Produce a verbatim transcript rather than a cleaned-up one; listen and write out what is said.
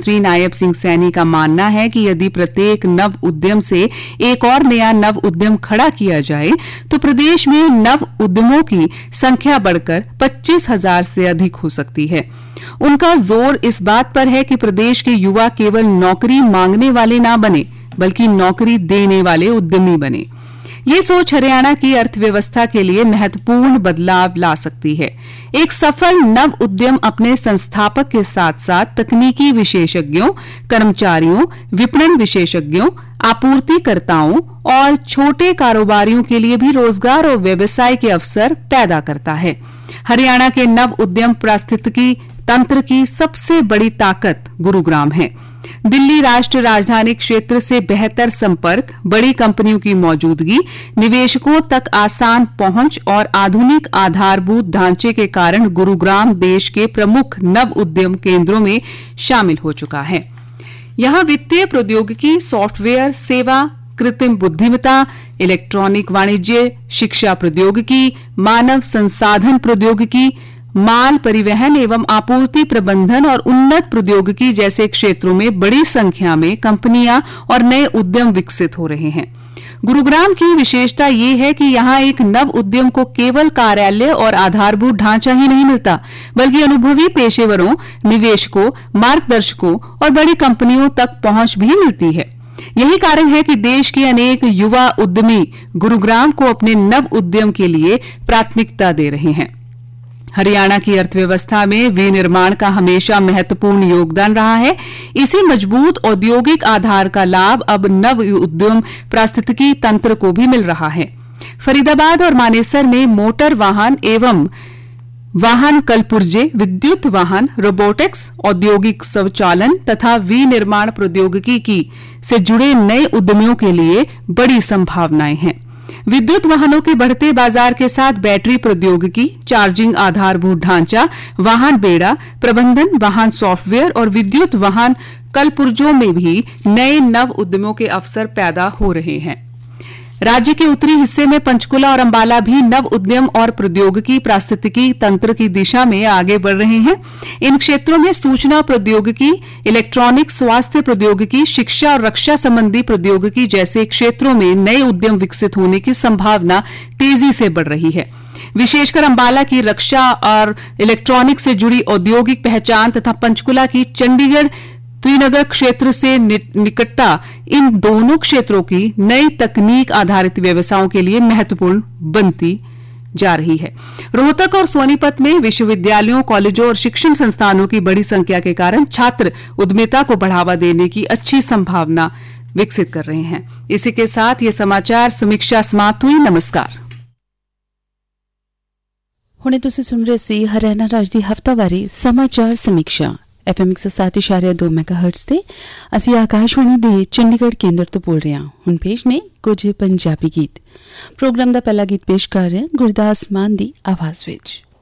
मंत्री नायब सिंह सैनी का मानना है कि यदि प्रत्येक नव उद्यम से एक और नया नव उद्यम खड़ा किया जाए तो प्रदेश में नव उद्यमों की संख्या बढ़कर पच्चीस हजार से अधिक हो सकती है। उनका जोर इस बात पर है कि प्रदेश के युवा केवल नौकरी मांगने वाले ना बने बल्कि नौकरी देने वाले उद्यमी बने। ये सोच हरियाणा की अर्थव्यवस्था के लिए महत्वपूर्ण बदलाव ला सकती है। एक सफल नव उद्यम अपने संस्थापक के साथ साथ तकनीकी विशेषज्ञों, कर्मचारियों, विपणन विशेषज्ञों, आपूर्तिकर्ताओं और छोटे कारोबारियों के लिए भी रोजगार और व्यवसाय के अवसर पैदा करता है। हरियाणा के नव उद्यम पारिस्थितिकी तंत्र की सबसे बड़ी ताकत गुरुग्राम है। दिल्ली राष्ट्रीय राजधानी क्षेत्र से बेहतर संपर्क, बड़ी कंपनियों की मौजूदगी, निवेशकों तक आसान पहुंच और आधुनिक आधारभूत ढांचे के कारण गुरुग्राम देश के प्रमुख नव उद्यम केंद्रों में शामिल हो चुका है। यहां वित्तीय प्रौद्योगिकी, सॉफ्टवेयर, सेवा, कृत्रिम बुद्धिमत्ता, इलेक्ट्रॉनिक वाणिज्य, शिक्षा प्रौद्योगिकी, मानव संसाधन प्रौद्योगिकी, माल परिवहन एवं आपूर्ति प्रबंधन और उन्नत प्रौद्योगिकी जैसे क्षेत्रों में बड़ी संख्या में कंपनियां और नए उद्यम विकसित हो रहे हैं। गुरुग्राम की विशेषता ये है कि यहाँ एक नव उद्यम को केवल कार्यालय और आधारभूत ढांचा ही नहीं मिलता, बल्कि अनुभवी पेशेवरों, निवेशकों, मार्गदर्शकों और बड़ी कंपनियों तक पहुंच भी मिलती है। यही कारण है कि देश के अनेक युवा उद्यमी गुरुग्राम को अपने नव उद्यम के लिए प्राथमिकता दे रहे हैं। हरियाणा की अर्थव्यवस्था में विनिर्माण का हमेशा महत्वपूर्ण योगदान रहा है। इसी मजबूत औद्योगिक आधार का लाभ अब नव उद्यम पारिस्थितिकी तंत्र को भी मिल रहा है। फरीदाबाद और मानेसर में मोटर वाहन एवं वाहन कलपुर्जे, विद्युत वाहन, रोबोटिक्स, औद्योगिक स्वचालन तथा विनिर्माण प्रौद्योगिकी की से जुड़े नए उद्यमियों के लिए बड़ी संभावनाएं हैं। विद्युत वाहनों के बढ़ते बाजार के साथ बैटरी प्रौद्योगिकी, चार्जिंग आधारभूत ढांचा, वाहन बेड़ा प्रबंधन, वाहन सॉफ्टवेयर और विद्युत वाहन कलपुर्जों में भी नए नव उद्यमों के अवसर पैदा हो रहे हैं। राज्य के उत्तरी हिस्से में पंचकुला और अंबाला भी नव उद्यम और प्रौद्योगिकी पारिस्थितिकी तंत्र की दिशा में आगे बढ़ रहे हैं। इन क्षेत्रों में सूचना प्रौद्योगिकी, इलेक्ट्रॉनिक, स्वास्थ्य प्रौद्योगिकी, शिक्षा और रक्षा संबंधी प्रौद्योगिकी जैसे क्षेत्रों में नए उद्यम विकसित होने की संभावना तेजी से बढ़ रही है। विशेषकर अंबाला की रक्षा और इलेक्ट्रॉनिक से जुड़ी औद्योगिक पहचान तथा पंचकुला की चंडीगढ़ त्रिनगर क्षेत्र से निकटता इन दोनों क्षेत्रों की नई तकनीक आधारित व्यवसायों के लिए महत्वपूर्ण बनती जा रही है। रोहतक और सोनीपत में विश्वविद्यालयों, कॉलेजों और शिक्षण संस्थानों की बड़ी संख्या के कारण छात्र उद्यमिता को बढ़ावा देने की अच्छी संभावना विकसित कर रहे हैं। इसी के साथ ये समाचार समीक्षा समाप्त हुई। नमस्कार। हुणे तुसीं सुन रहे सी हरियाणा राज दी हफ्तावारी समाचार समीक्षा एफ एम एक सौ सात इशारे दो मैगाहर्ट्ज ते ਅਸੀਂ ਆਕਾਸ਼ਵਾਣੀ ਦੇ ਚੰਡੀਗੜ੍ਹ ਕੇਂਦਰ ਤੋਂ ਬੋਲ ਰਹੇ ਹਾਂ। ਹੁਣ ਪੇਸ਼ ਨੇ ਕੁਝ ਪੰਜਾਬੀ ਗੀਤ। ਪ੍ਰੋਗਰਾਮ ਦਾ ਪਹਿਲਾ ਗੀਤ ਪੇਸ਼ ਕਰ ਰਹੇ ਹਾਂ ਗੁਰਦਾਸ ਮਾਨ ਦੀ ਆਵਾਜ਼ ਵਿੱਚ।